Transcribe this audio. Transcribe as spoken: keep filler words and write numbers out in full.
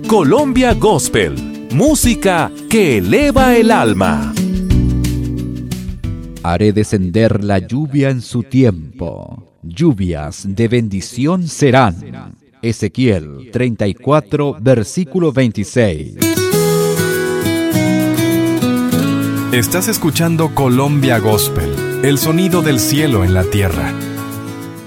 Colombia Gospel, música que eleva el alma. Haré descender la lluvia en su tiempo, lluvias de bendición serán. Ezequiel treinta y cuatro, versículo veintiséis. Estás escuchando Colombia Gospel, el sonido del cielo en la tierra.